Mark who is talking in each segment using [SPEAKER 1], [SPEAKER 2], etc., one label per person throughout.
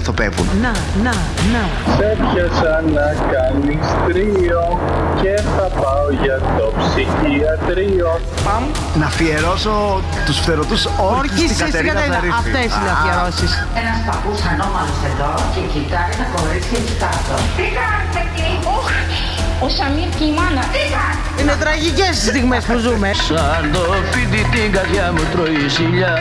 [SPEAKER 1] ηθοποιεύουν.
[SPEAKER 2] Να.
[SPEAKER 3] Σε πιάσα να κάνεις τρίο και θα πάω για το ψυχιατρίο.
[SPEAKER 1] Να αφιερώσω τους φτερωτούς όρκους στην Κατερίνα Ζαρίφη.
[SPEAKER 2] Αυτές είναι αφιερώσεις.
[SPEAKER 4] Ένας παππούς ανώμαλος εδώ και κοιτάει τα κορίτσια εκεί κάτω. Τι κάνετε εκεί? Ο Σαμίρ και η μάνα. Τι κάνετε?
[SPEAKER 2] Είναι τραγικές οι στιγμές που ζούμε.
[SPEAKER 5] Σαν το φίτι την καρδιά μου τρώει η ζήλια.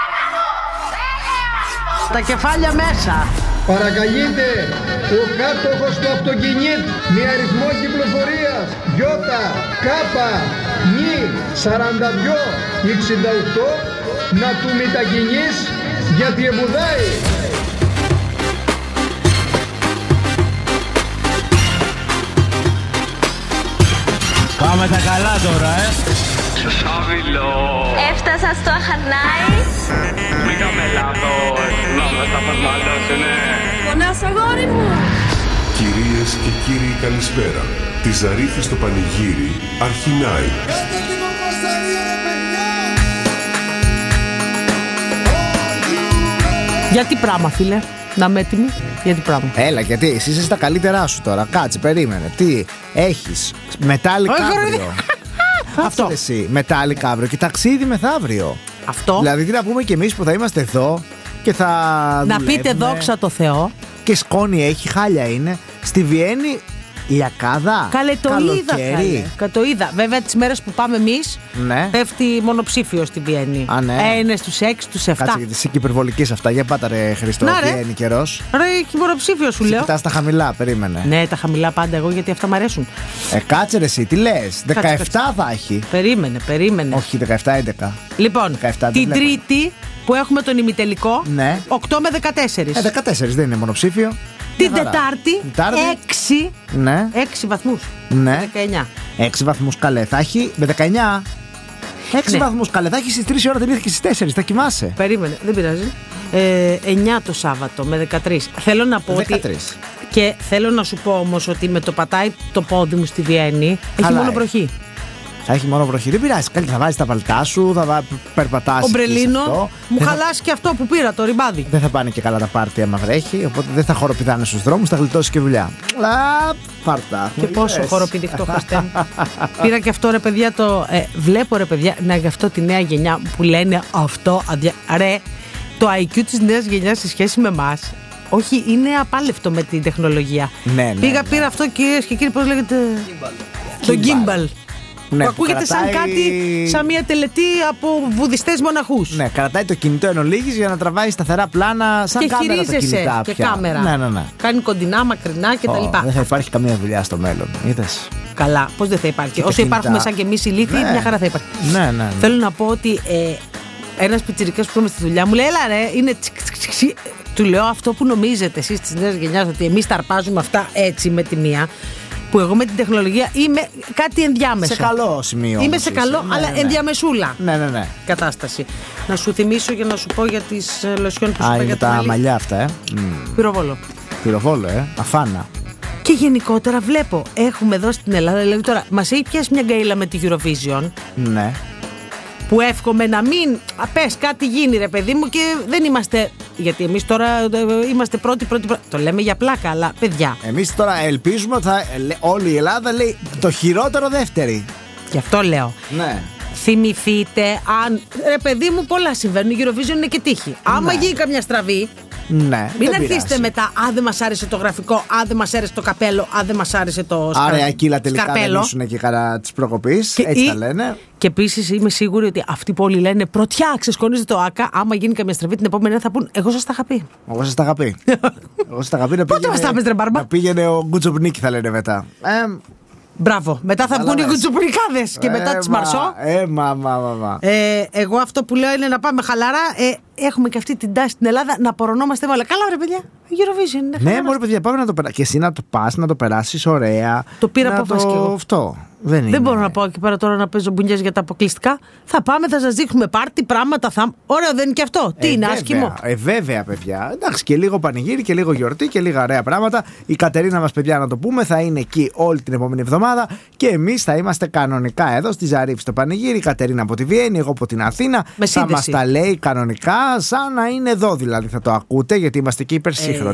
[SPEAKER 2] Τα κεφάλια μέσα.
[SPEAKER 6] Παρακαλείται ο κάτοχος του αυτοκινήτ με αριθμό κυκλοφορίας ΙΚ42-68 να του μετακινείς γιατί εμπουδάει.
[SPEAKER 5] Πάμε τα καλά τώρα,
[SPEAKER 3] Σάβιλο.
[SPEAKER 7] Έφτασα στο Αχαρνάι.
[SPEAKER 3] Μην κάμε λάθος, να με τα φασμαλώσουνε.
[SPEAKER 7] Πονάς αγόρι μου.
[SPEAKER 8] Κυρίες και κύριοι, καλησπέρα. Τη Ζαρίφη στο πανηγύρι αρχινάει.
[SPEAKER 2] Γιατί πράγμα, φίλε? Να είμαι έτοιμη. Γιατί πράγμα?
[SPEAKER 1] Έλα, γιατί εσύ είσαι στα καλύτερά σου τώρα. Κάτσε, περίμενε. Τι έχεις? Μετάλλικα αύριο. Αυτό εσύ. Μετάλλικα αύριο και ταξίδι μεθαύριο.
[SPEAKER 2] Αυτό.
[SPEAKER 1] Δηλαδή, τι να πούμε κι εμείς που θα είμαστε εδώ και θα.
[SPEAKER 2] Να
[SPEAKER 1] δουλεύουμε.
[SPEAKER 2] πείτε δόξα τω Θεώ.
[SPEAKER 1] Και σκόνη έχει, χάλια είναι. Στη Βιέννη, λιακάδα.
[SPEAKER 2] Καλέ, το είδα.
[SPEAKER 1] καλοκαίρι.
[SPEAKER 2] Το είδα. Βέβαια, τις μέρες που πάμε εμείς,
[SPEAKER 1] Ναι.
[SPEAKER 2] πέφτει μονοψήφιο στη Βιέννη.
[SPEAKER 1] Α, ναι.
[SPEAKER 2] Είναι στους 6, στους 7.
[SPEAKER 1] Κάτσε, γιατί είσαι και υπερβολική σε αυτά. Για πάτα, ρε Χριστό.
[SPEAKER 2] Να, ρε.
[SPEAKER 1] Βιέννη καιρός.
[SPEAKER 2] Ρε, έχει μονοψήφιο σου λέω.
[SPEAKER 1] Κοιτάς τα χαμηλά, περίμενε.
[SPEAKER 2] Ναι, τα χαμηλά πάντα εγώ γιατί αυτά μου αρέσουν.
[SPEAKER 1] Κάτσε ρε εσύ, τι λες? 17 θα έχει.
[SPEAKER 2] Περίμενε.
[SPEAKER 1] Όχι, 17-11.
[SPEAKER 2] Λοιπόν,
[SPEAKER 1] 17
[SPEAKER 2] την
[SPEAKER 1] δεν βλέπω.
[SPEAKER 2] Τρίτη που έχουμε τον ημιτελικό,
[SPEAKER 1] Ναι.
[SPEAKER 2] 8 με 14.
[SPEAKER 1] 14 δεν είναι μονοψήφιο.
[SPEAKER 2] Την
[SPEAKER 1] Μια χαρά.
[SPEAKER 2] Τετάρτη, 6
[SPEAKER 1] Ναι.
[SPEAKER 2] βαθμούς.
[SPEAKER 1] Ναι.
[SPEAKER 2] 19.
[SPEAKER 1] 6 βαθμούς καλέ θα έχει με 19. 6
[SPEAKER 2] Ναι.
[SPEAKER 1] βαθμούς καλέ θα έχει στις 3 ώρα τελείως και στις 4. Θα κοιμάσαι.
[SPEAKER 2] Περίμενε, δεν πειράζει. 9 το Σάββατο με 13. Θέλω να πω
[SPEAKER 1] 13.
[SPEAKER 2] ότι. Και θέλω να σου πω όμως ότι με το πατάει το πόδι μου στη Βιέννη, έχει
[SPEAKER 1] Χαλάει.
[SPEAKER 2] μόνο βροχή.
[SPEAKER 1] Θα έχει μόνο βροχή. Δεν πειράζει. Καλύτερα θα βάζεις τα παλτά σου, θα περπατάς.
[SPEAKER 2] Ομπρελίνο, μου χαλάσει και αυτό που πήρα, το ριμπάδι.
[SPEAKER 1] Δεν θα πάνε και καλά τα πάρτι άμα βρέχει, οπότε δεν θα χοροπηδάνε στους δρόμους, θα γλιτώσει και δουλειά. Πάρτα.
[SPEAKER 2] Και πόσο χοροπηδηκτό, Χριστέ μου. Πήρα και αυτό, ρε παιδιά, βλέπω, ρε παιδιά, να γι' αυτό τη νέα γενιά που λένε αυτό. Ρε, το IQ της νέας γενιάς σε σχέση με εμάς, όχι, είναι απάλευτο με την τεχνολογία.
[SPEAKER 1] Ναι.
[SPEAKER 2] Πήρα αυτό, κυρίες και κύριοι, πώς λέγεται? Το gimbal.
[SPEAKER 1] Ναι,
[SPEAKER 2] που ακούγεται σαν κάτι, σαν μια τελετή από βουδιστές μοναχούς.
[SPEAKER 1] Ναι, κρατάει το κινητό εν ολίγης για να τραβάει σταθερά πλάνα σαν
[SPEAKER 2] και
[SPEAKER 1] κάμερα τα
[SPEAKER 2] χειρίζεσαι
[SPEAKER 1] κινητά
[SPEAKER 2] και
[SPEAKER 1] πια.
[SPEAKER 2] κάμερα.
[SPEAKER 1] Ναι.
[SPEAKER 2] Κάνει κοντινά, μακρινά κτλ.
[SPEAKER 1] Δεν θα υπάρχει καμία δουλειά στο μέλλον. Είδες.
[SPEAKER 2] Καλά, πώς δεν θα υπάρχει?
[SPEAKER 1] Και
[SPEAKER 2] Όσο υπάρχουμε σαν και εμείς οι ηλίθιοι, μια χαρά θα υπάρχει.
[SPEAKER 1] Ναι.
[SPEAKER 2] Θέλω να πω ότι ένας πιτσιρικάς που είμαι στη δουλειά μου λέει, έλα ρε, είναι του λέω αυτό που νομίζετε εσείς της νέας γενιάς, ότι εμείς τα αρπάζουμε αυτά έτσι με τη μία, που εγώ με την τεχνολογία είμαι κάτι ενδιάμεσο.
[SPEAKER 1] Σε καλό σημείο.
[SPEAKER 2] Είμαι σε καλό, αλλά ενδιαμεσούλα.
[SPEAKER 1] Ναι.
[SPEAKER 2] Κατάσταση. Να σου θυμίσω για να σου πω για τις λοσιόν που σου είπα
[SPEAKER 1] είναι
[SPEAKER 2] για
[SPEAKER 1] τα
[SPEAKER 2] την άλλη.
[SPEAKER 1] μαλλιά αυτά,
[SPEAKER 2] Πυροβόλο.
[SPEAKER 1] Πυροβόλο, αφάνα.
[SPEAKER 2] Και γενικότερα βλέπω, έχουμε εδώ στην Ελλάδα, δηλαδή τώρα μας έχει πιάσει μια γκαίλα με τη Eurovision.
[SPEAKER 1] Ναι.
[SPEAKER 2] Που εύχομαι να μην. Πες κάτι γίνει, ρε παιδί μου, και δεν είμαστε. Γιατί εμείς τώρα είμαστε πρώτοι. Το λέμε για πλάκα, αλλά παιδιά.
[SPEAKER 1] Εμείς τώρα ελπίζουμε ότι όλη η Ελλάδα λέει το χειρότερο δεύτερη.
[SPEAKER 2] Γι' αυτό λέω.
[SPEAKER 1] Ναι.
[SPEAKER 2] Θυμηθείτε, αν. Ρε παιδί μου, πολλά συμβαίνουν. Η Eurovision είναι και τύχη. Άμα γίνει καμιά στραβή.
[SPEAKER 1] Ναι.
[SPEAKER 2] Μην αρχίσετε μετά. Α, δεν μας άρεσε το γραφικό. Α, δεν μας άρεσε το καπέλο. Α, δεν μας άρεσε το σκαρπέλο.
[SPEAKER 1] Άρα aquila τελικά δεν ήσουν και κατά της προκοπής. Έτσι τα λένε.
[SPEAKER 2] Και επίσης είμαι σίγουρη ότι αυτοί που όλοι λένε πρωτιά, ξεσκονίζεται το ΑΚΑ. Άμα γίνει καμιά στραβή την επόμενη θα πούν, εγώ σας τα είχα πει.
[SPEAKER 1] Εγώ σας τα είχα πει.
[SPEAKER 2] Πότε μας τα πες, ρε Μπάρμπα?
[SPEAKER 1] Να πήγαινε ο Γκουτσοπνίκη, θα λένε μετά.
[SPEAKER 2] Μπράβο. Μετά θα βγουν οι κουτσουπρικάδες και μετά τις Μαρσό. Εγώ αυτό που λέω είναι να πάμε χαλαρά. Έχουμε και αυτή την τάση στην Ελλάδα να απορρωνόμαστε όλα. Καλά, ρε παιδιά. Eurovision.
[SPEAKER 1] Ναι, μωρέ παιδιά, πάμε να το περάσεις. Και εσύ να το πας, να το περάσεις ωραία.
[SPEAKER 2] Το πήρα απόφαση κι εγώ.
[SPEAKER 1] Αυτό.
[SPEAKER 2] Δεν μπορώ να πάω εκεί πέρα τώρα να παίζω μπουνιές για τα αποκλειστικά. Θα πάμε, θα σας δείχνουμε πάρτι, πράγματα. Ωραίο δεν είναι και αυτό. Τι είναι, άσχημο?
[SPEAKER 1] Βέβαια, παιδιά. Εντάξει, και λίγο πανηγύρι και λίγο γιορτή και λίγα ωραία πράγματα. Η Κατερίνα μας, παιδιά, να το πούμε, θα είναι εκεί όλη την επόμενη εβδομάδα. Και εμείς θα είμαστε κανονικά εδώ στη Ζαρίφη στο πανηγύρι. Η Κατερίνα από τη Βιέννη, εγώ από την Αθήνα. Θα μας τα λέει κανονικά, σαν να είναι εδώ δηλαδή. Θα το ακούτε, γιατί είμαστε και υπερσύγχρονοι.